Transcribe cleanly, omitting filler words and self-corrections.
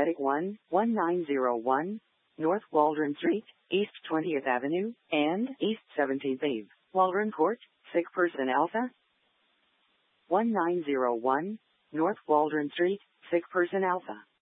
Medic 1, 1901, North Waldron Street, East 20th Avenue, and East 17th Ave, Waldron Court, sick person Alpha. 1901, North Waldron Street, sick person Alpha.